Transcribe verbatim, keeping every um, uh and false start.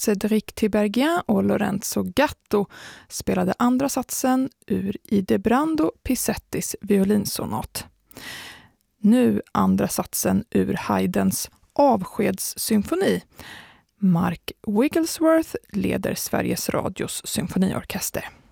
Cédric Tiberghien och Lorenzo Gatto spelade andra satsen ur Ildebrando Pissettis violinsonat. Nu andra satsen ur Haydns Avskedssymfoni. Mark Wigglesworth leder Sveriges Radios symfoniorkester.